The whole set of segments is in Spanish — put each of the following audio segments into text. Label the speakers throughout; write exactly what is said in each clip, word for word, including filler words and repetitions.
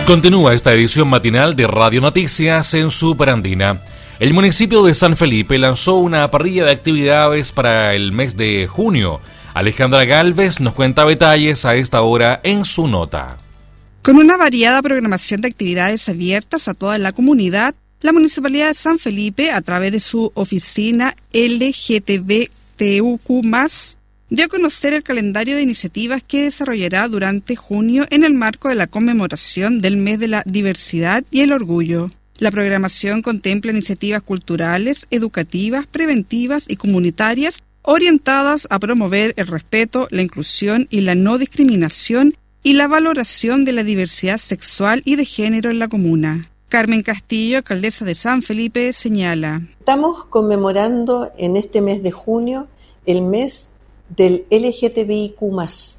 Speaker 1: Continúa esta edición matinal de Radio Noticias en Superandina. El municipio de San Felipe lanzó una parrilla de actividades para el mes de junio. Alejandra Galvez nos cuenta detalles a esta hora en su nota.
Speaker 2: Con una variada programación de actividades abiertas a toda la comunidad, la Municipalidad de San Felipe, a través de su oficina L G T B T Q más, dio a conocer el calendario de iniciativas que desarrollará durante junio en el marco de la conmemoración del mes de la diversidad y el orgullo. La programación contempla iniciativas culturales, educativas, preventivas y comunitarias orientadas a promover el respeto, la inclusión y la no discriminación y la valoración de la diversidad sexual y de género en la comuna. Carmen Castillo, alcaldesa de San Felipe, señala:
Speaker 3: Estamos conmemorando en este mes de junio el mes del L G T B I Q más,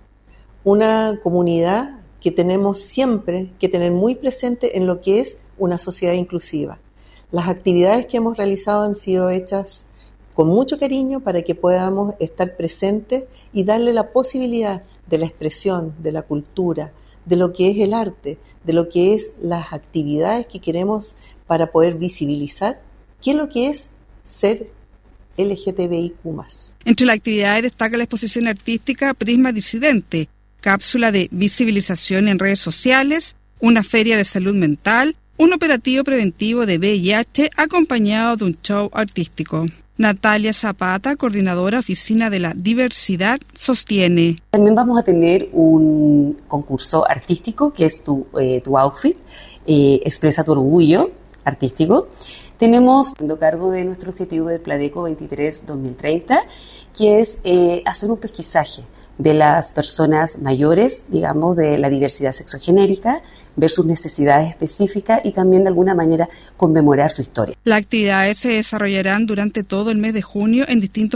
Speaker 3: una comunidad que tenemos siempre que tener muy presente en lo que es una sociedad inclusiva. Las actividades que hemos realizado han sido hechas con mucho cariño para que podamos estar presentes y darle la posibilidad de la expresión, de la cultura, de lo que es el arte, de lo que es las actividades que queremos para poder visibilizar qué es lo que es ser L G T B I Q más.
Speaker 2: Entre las actividades destaca la exposición artística Prisma Disidente, cápsula de visibilización en redes sociales, una feria de salud mental, un operativo preventivo de V I H acompañado de un show artístico. Natalia Zapata, coordinadora Oficina de la Diversidad, sostiene:
Speaker 4: También vamos a tener un concurso artístico que es tu, eh, tu outfit, eh, expresa tu orgullo artístico. Tenemos a cargo de nuestro objetivo del Pladeco veintitrés dos mil treinta, que es eh, hacer un pesquisaje de las personas mayores, digamos, de la diversidad sexogenérica, ver sus necesidades específicas y también de alguna manera conmemorar su historia.
Speaker 2: Las actividades se desarrollarán durante todo el mes de junio en distintos